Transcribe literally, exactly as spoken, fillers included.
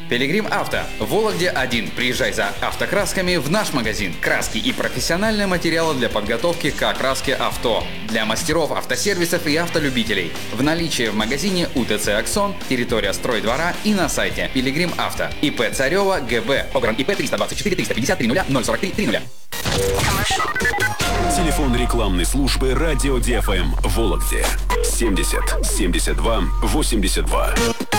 Пилигрим Авто. В Вологде один. Приезжай за автокрасками в наш магазин. Краски и профессиональные материалы для подготовки к окраске авто. Для мастеров автосервисов и автолюбителей. В наличии в магазине УТЦ «Аксон», территория стройдвора и на сайте Пилигрим Авто. ИП Царева ГБ. Огран ИП триста двадцать четыре триста пятьдесят три ноль сорок три три ноль. Телефон рекламной службы «Радио ди эф эм» в Вологде. семьдесят семьдесят два восемьдесят два.